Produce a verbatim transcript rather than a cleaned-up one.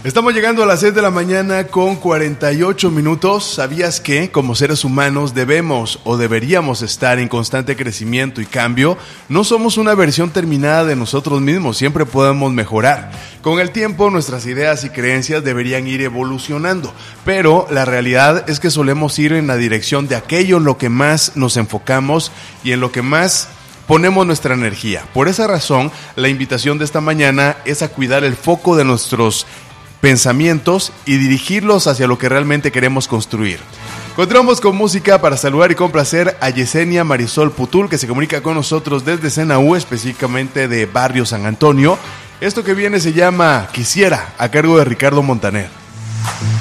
Estamos llegando a las seis de la mañana con cuarenta y ocho minutos. ¿Sabías que, como seres humanos, debemos o deberíamos estar en constante crecimiento y cambio? No somos una versión terminada de nosotros mismos, siempre podemos mejorar. Con el tiempo, nuestras ideas y creencias deberían ir evolucionando, pero la realidad es que solemos ir en la dirección de aquello en lo que más nos enfocamos y en lo que más ponemos nuestra energía. Por esa razón, la invitación de esta mañana es a cuidar el foco de nuestros pensamientos y dirigirlos hacia lo que realmente queremos construir. Continuamos con música para saludar y complacer a Yesenia Marisol Putul, que se comunica con nosotros desde Senaú, específicamente de Barrio San Antonio. Esto que viene se llama Quisiera, a cargo de Ricardo Montaner.